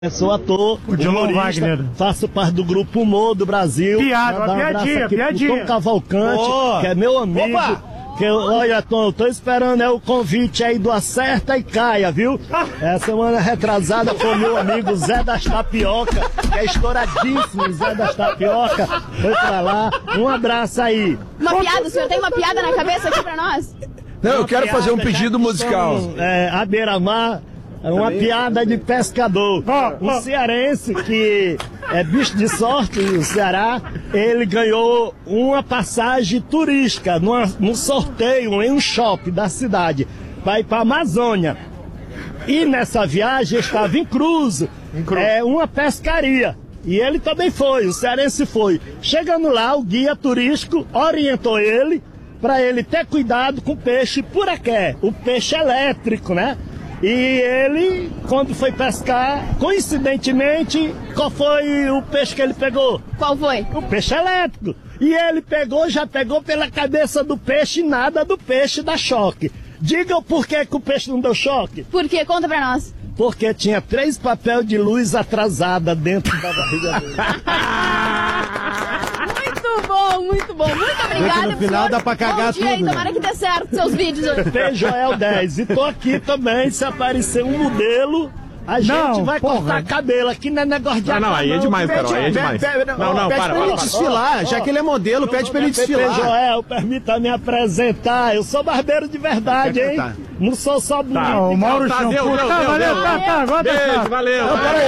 Sou ator, humorista, faço parte do Grupo Humor do Brasil. Piadinha. Tom Cavalcante, que é meu amigo. Olha, Tom, eu tô esperando o convite aí do Acerta e Caia, viu? Semana retrasada foi meu amigo Zé das Tapioca, que é estouradíssimo, Zé das Tapioca. Foi pra lá. Um abraço aí. Uma piada, o senhor tem uma piada na cabeça aqui pra nós? Não, eu quero fazer um pedido musical. A beira-mar. Uma piada de pescador. Um cearense que é bicho de sorte no Ceará, ele ganhou uma passagem turística num sorteio em um shopping da cidade, vai para a Amazônia. E nessa viagem estava em Cruz, uma pescaria. E ele também foi, o cearense foi. Chegando lá, o guia turístico orientou ele para ele ter cuidado com o peixe puraqué, o peixe elétrico, né? E ele, quando foi pescar, coincidentemente, qual foi o peixe que ele pegou? Qual foi? O peixe elétrico. E ele já pegou pela cabeça do peixe e nada do peixe dá choque. Diga o porquê que o peixe não deu choque. Por quê? Conta pra nós. Porque tinha 3 papéis de luz atrasada dentro da barriga dele. Muito bom. Muito obrigada. No final dá pra cagar tudo. Aí, tomara que dê certo seus vídeos hoje. Tem Joel 10. E tô aqui também, se aparecer um modelo, a gente vai cortar cabelo. Aqui não é negócio de Não, aí é demais, Carol, aí é demais. Não, pede pra ele desfilar, já que ele é modelo, pede pra ele desfilar. Joel, permita me apresentar. Eu sou barbeiro de verdade, hein? Não sou só bonito. O Mauro Shampoo. Valeu. Beijo, valeu.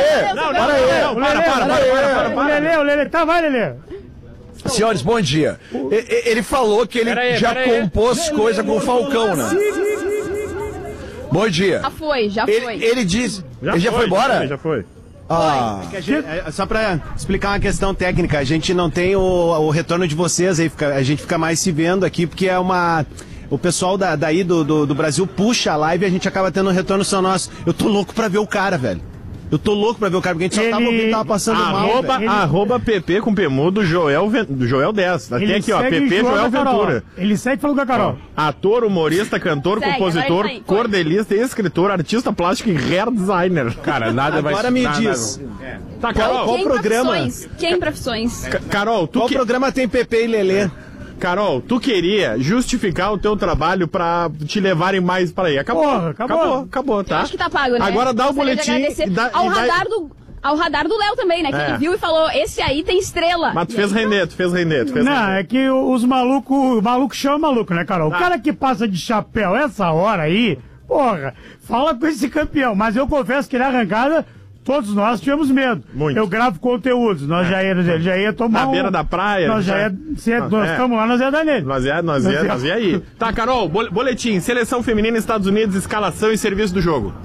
Para aí. Lelê, vai, Lelê. Senhores, bom dia. Ele falou que ele já compôs coisa com o Falcão, né? Bom dia. Já foi. Ele disse... Ele já foi embora? Já foi. Só pra explicar uma questão técnica, a gente não tem o retorno de vocês aí, a gente fica mais se vendo aqui, porque o pessoal daí do Brasil puxa a live e a gente acaba tendo um retorno só nosso. Eu tô louco pra ver o cara, velho. Eu tô louco pra ver o cara, porque a gente só tava ouvindo, tava passando mal. @PP com Pemudo Joel 10. Tem aqui, PP Joel Ventura. Ele segue falando com a Carol. Ator, humorista, cantor, compositor, cordelista, escritor, artista plástico e hair designer. Cara, nada vai... Agora me diz. Tá, Carol. Qual programa? Quem profissões? Carol, qual programa tem PP e Lelê? Carol, tu queria justificar o teu trabalho pra te levarem mais pra aí. Acabou, tá? Acho que tá pago, né? Agora dá o boletim ao radar do Léo também, né? Que ele viu e falou, esse aí tem estrela. Mas tu fez render. Não, é que os malucos chamam maluco, né, Carol? O cara que passa de chapéu essa hora aí, fala com esse campeão. Mas eu confesso que na arrancada... Todos nós tivemos medo. Muito. Eu gravo conteúdos. Nós já ia tomar na beira da praia. Nós estamos lá, nós ia dar nele. Nós ia aí. Tá, Carol, boletim. Seleção feminina Estados Unidos, escalação e serviço do jogo.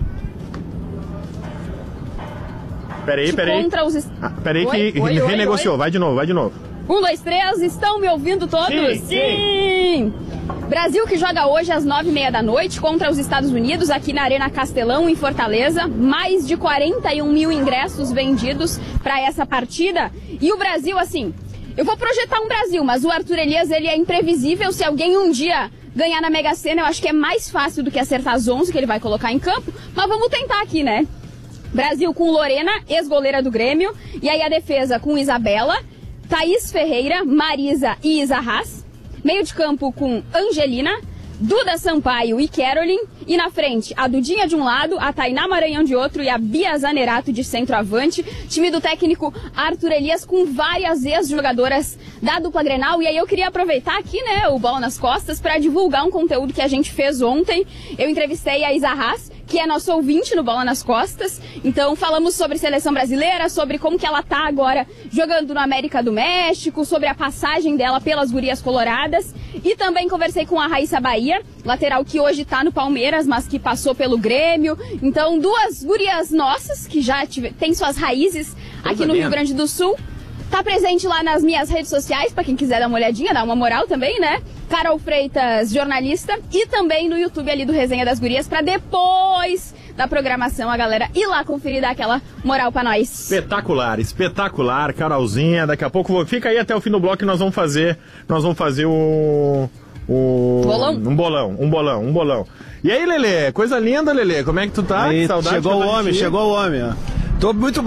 Peraí. Peraí que renegociou. Vai de novo. 1, 2, 3, estão me ouvindo todos? Sim! Brasil que joga hoje às 9h30 da noite contra os Estados Unidos aqui na Arena Castelão, em Fortaleza. Mais de 41 mil ingressos vendidos para essa partida. E o Brasil, assim, eu vou projetar um Brasil, mas o Arthur Elias, ele é imprevisível. Se alguém um dia ganhar na Mega Sena, eu acho que é mais fácil do que acertar as 11 que ele vai colocar em campo. Mas vamos tentar aqui, né? Brasil com Lorena, ex-goleira do Grêmio. E aí a defesa com Isabela, Thaís Ferreira, Marisa e Isa Haas. Meio de campo com Angelina, Duda Sampaio e Caroline. E na frente, a Dudinha de um lado, a Tainá Maranhão de outro e a Bia Zanerato de centroavante. Time do técnico Arthur Elias com várias ex-jogadoras da dupla Grenal. E aí eu queria aproveitar aqui, né, o Bola nas Costas, para divulgar um conteúdo que a gente fez ontem. Eu entrevistei a Isa Haas, que é nosso ouvinte no Bola nas Costas. Então falamos sobre seleção brasileira, sobre como que ela tá agora jogando no América do México, sobre a passagem dela pelas Gurias Coloradas. E também conversei com a Raíssa Bahia, lateral que hoje tá no Palmeiras, mas que passou pelo Grêmio. Então 2 gurias nossas, que já tem suas raízes aqui no Rio Grande do Sul. Tá presente lá nas minhas redes sociais, pra quem quiser dar uma olhadinha, dar uma moral também, né? Carol Freitas, jornalista, e também no YouTube ali do Resenha das Gurias, pra depois da programação a galera ir lá conferir, dar aquela moral pra nós. Espetacular, Carolzinha. Daqui a pouco, fica aí até o fim do bloco que nós vamos fazer o bolão? Um bolão. E aí, Lelê? Coisa linda, Lelê. Como é que tu tá? Aí, saudade. chegou o homem, ó. Tô muito